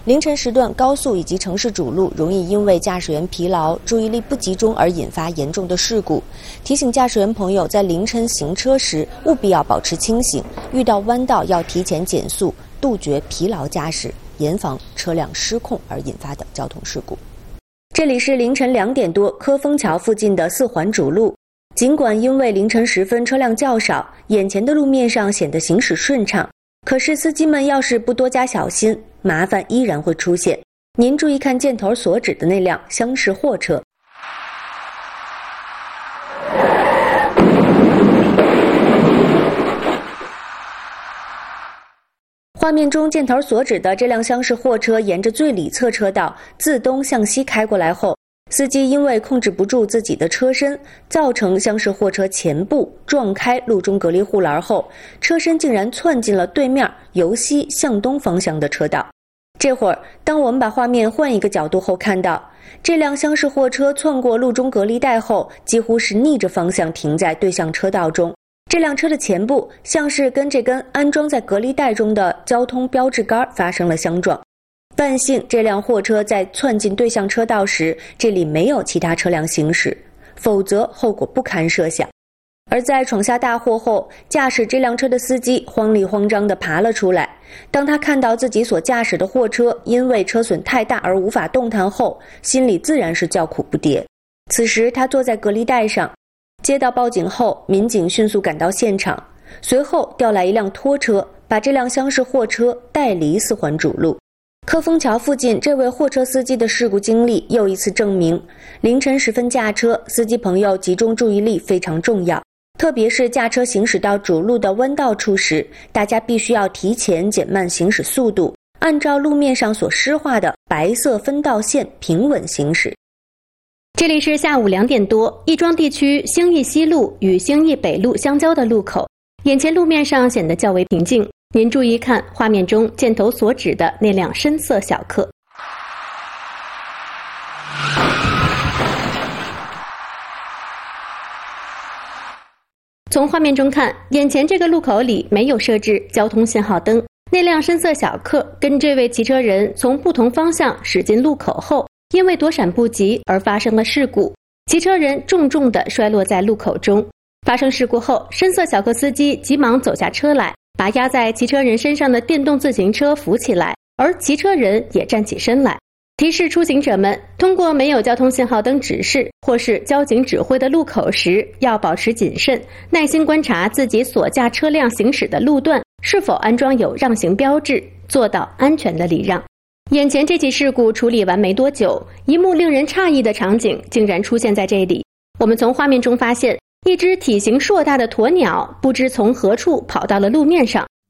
凌晨时段，高速以及城市主路容易因为驾驶员疲劳、注意力不集中而引发严重的事故。提醒驾驶员朋友，在凌晨行车时务必要保持清醒，遇到弯道要提前减速，杜绝疲劳驾驶，严防车辆失控而引发的交通事故。这里是凌晨2点多，科丰桥附近的4环主路。尽管因为凌晨时分车辆较少，眼前的路面上显得行驶顺畅，可是司机们要是不多加小心，麻烦依然会出现。您注意看箭头所指的那辆厢式货车。画面中箭头所指的这辆厢式货车沿着最里侧车道自东向西开过来后，司机因为控制不住自己的车身，造成厢式货车前部撞开路中隔离护栏后，车身竟然窜进了对面由西向东方向的车道。这会儿，当我们把画面换一个角度后，看到这辆厢式货车窜过路中隔离带后，几乎是逆着方向停在对向车道中。这辆车的前部像是跟这根安装在隔离带中的交通标志杆发生了相撞。万幸这辆货车在窜进对向车道时，这里没有其他车辆行驶，否则后果不堪设想。而在闯下大祸后，驾驶这辆车的司机慌里慌张地爬了出来。当他看到自己所驾驶的货车因为车损太大而无法动弹后，心里自然是叫苦不迭。此时他坐在隔离带上，接到报警后，民警迅速赶到现场，随后调来一辆拖车，把这辆厢式货车带离4环主路。科丰桥附近这位货车司机的事故经历又一次证明，凌晨时分驾车，司机朋友集中注意力非常重要。特别是驾车行驶到主路的弯道处时，大家必须要提前减慢行驶速度，按照路面上所施画的白色分道线平稳行驶。 这里是下午2点多，亦庄地区兴义西路与兴义北路相交的路口，眼前路面上显得较为平静。您注意看画面中箭头所指的那辆深色小客。从画面中看，眼前这个路口里没有设置交通信号灯，那辆深色小客跟这位骑车人从不同方向驶进路口后，因为躲闪不及而发生了事故，骑车人重重地摔落在路口中。发生事故后，深色小客司机急忙走下车来，把压在骑车人身上的电动自行车扶起来，而骑车人也站起身来。提示出行者们，通过没有交通信号灯指示或是交警指挥的路口时，要保持谨慎，耐心观察自己所驾车辆行驶的路段是否安装有让行标志，做到安全的礼让。眼前这起事故处理完没多久，一幕令人诧异的场景竟然出现在这里。我们从画面中发现，一只体型硕大的鸵鸟不知从何处跑到了路面上，